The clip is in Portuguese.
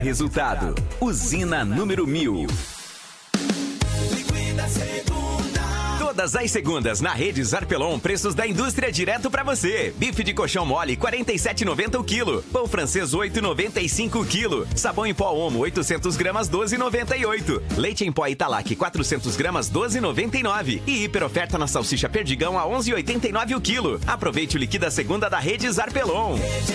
Resultado: Usina número 1000. Todas as segundas na Rede Zarpelon, preços da indústria direto pra você. Bife de colchão mole, 47,90 o quilo. Pão francês, 8,95 o quilo. Sabão em pó Omo, 800 gramas, 12,98. Leite em pó Italac, 400 gramas, 12,99. E hiper oferta na salsicha Perdigão a 11,89 o quilo. Aproveite o liquida segunda da Rede Zarpelon.